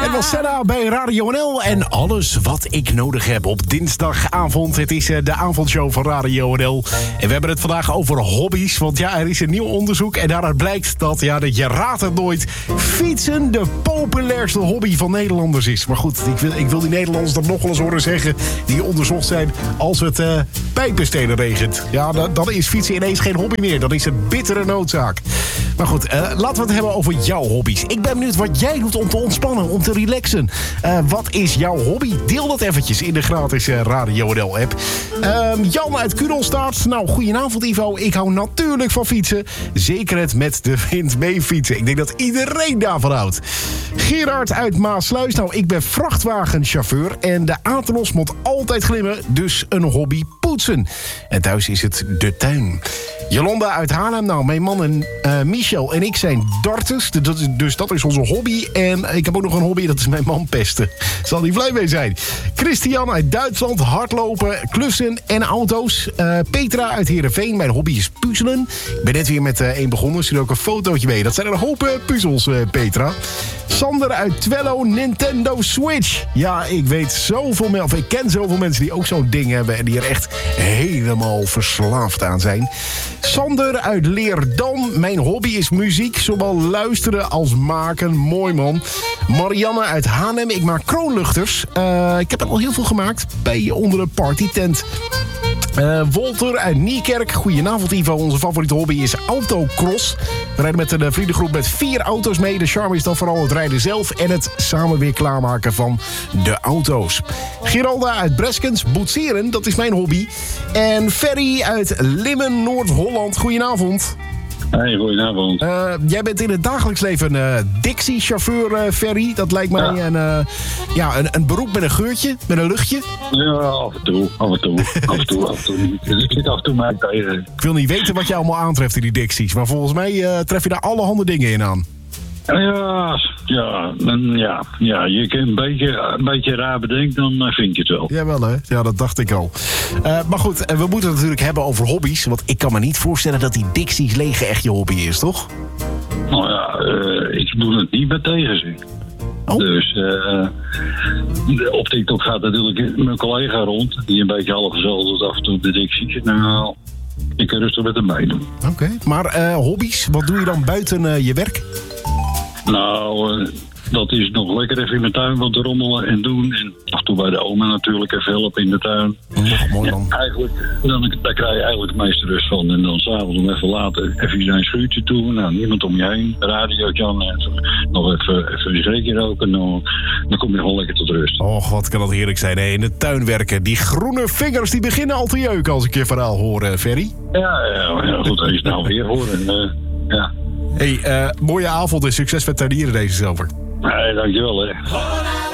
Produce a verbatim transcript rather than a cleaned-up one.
Het was Senna bij Radio N L en alles wat ik nodig heb op dinsdagavond. Het is de avondshow van Radio N L. En we hebben het vandaag over hobby's. Want ja, er is een nieuw onderzoek en daaruit blijkt dat, ja, dat je raadt het nooit, fietsen de populairste hobby van Nederlanders is. Maar goed, ik wil, ik wil die Nederlanders dat nog wel eens horen zeggen, die onderzocht zijn als het uh, pijpenstenen regent. Ja, dan, dan is fietsen ineens geen hobby meer. Dan is het bittere noodzaak. Maar goed, uh, laten we het hebben over jouw hobby's. Ik ben benieuwd wat jij doet om te ontspannen, om te relaxen. Uh, wat is jouw hobby? Deel dat eventjes in de gratis uh, Radio N L app. Uh, Jan uit Kudelstaart. Nou, goedenavond Ivo. Ik hou natuurlijk van fietsen. Zeker het met de wind mee fietsen. Ik denk dat iedereen daarvan houdt. Gerard uit Maasluis. Nou, ik ben vrachtwagenchauffeur en de Athenos moet altijd glimmen. Dus een hobby poetsen. En thuis is het de tuin. Jolanda uit Haarlem. Nou, mijn man en uh, Michel en ik zijn darters. Dus dat is onze hobby. En ik heb ook nog een hobby, dat is mijn man pesten. Zal hij blij mee zijn. Christian uit Duitsland. Hardlopen, klussen en auto's. Uh, Petra uit Heerenveen. Mijn hobby is puzzelen. Ik ben net weer met uh, één begonnen. Stuur ook een fotootje mee. Dat zijn een hoop uh, puzzels, uh, Petra. Sander uit Twello. Nintendo Switch. Ja, ik weet zoveel mensen, of ik ken zoveel mensen die ook zo'n ding hebben en die er echt helemaal verslaafd aan zijn. Sander uit Leerdam. Mijn hobby is muziek, zowel luisteren als maken. Mooi man. Marianne uit Hanem. Ik maak kroonluchters. Uh, ik heb er al heel veel gemaakt bij onder een partytent. Uh, Wolter uit Niekerk. Goedenavond Ivo. Onze favoriete hobby is autocross. We rijden met een vriendengroep met vier auto's mee. De charme is dan vooral het rijden zelf en het samen weer klaarmaken van de auto's. Geralda uit Breskens. Boetseren, dat is mijn hobby. En Ferry uit Limmen, Noord-Holland. Goedenavond. Hey, goedenavond. Uh, jij bent in het dagelijks leven een uh, Dixie-chauffeur, uh, Ferry. Dat lijkt mij ja. Een, uh, ja, een, een beroep met een geurtje, met een luchtje. Ja, af en toe, af en toe, af en toe, af en toe. Dus ik zit af en toe mij tegen. Ik wil niet weten wat je allemaal aantreft in die Dixies. Maar volgens mij uh, tref je daar allerhande dingen in aan. Ja, ja, ja, ja, je kunt een beetje, een beetje raar bedenken, dan vind je het wel. Jawel hè, ja, dat dacht ik al. Uh, maar goed, we moeten het natuurlijk hebben over hobby's. Want ik kan me niet voorstellen dat die Dixies legen echt je hobby is, toch? Nou ja, uh, ik doe het niet met tegenzin. Oh. Dus uh, op TikTok gaat natuurlijk mijn collega rond, die een beetje half gezellig doet af en toe de Dixies. Nou, ik kan rustig met hem meedoen. Oké, okay. Maar uh, hobby's, wat doe je dan buiten uh, je werk? Nou, uh, dat is nog lekker even in mijn tuin wat rommelen en doen. En af en toe bij de oma natuurlijk even helpen in de tuin. Oh, mooi man. Ja, eigenlijk, dan, daar krijg je eigenlijk het meeste rust van. En dan s'avonds om even later even naar een schuurtje toe. Nou, niemand om je heen. Radio Jan en nog even, even een schrekje roken. Dan, dan kom je gewoon lekker tot rust. Oh, wat kan dat heerlijk zijn, hè? In de tuin werken. Die groene vingers die beginnen al te jeuken als ik je verhaal hoor, uh, Ferry. Ja, ja, ja, goed. Als je het nou weer hoort. En, uh, ja. Hey, uh, mooie avond en succes met tuinieren deze zomer. Nee, dankjewel hè.